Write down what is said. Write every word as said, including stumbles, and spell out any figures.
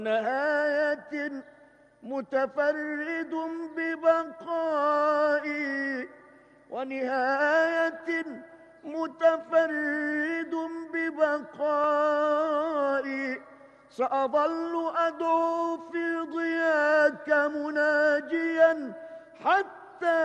نهاية متفرد ببقائي، ونهاية متفرد ببقائي، سأظل أدعو في ضياك مناجيا حتى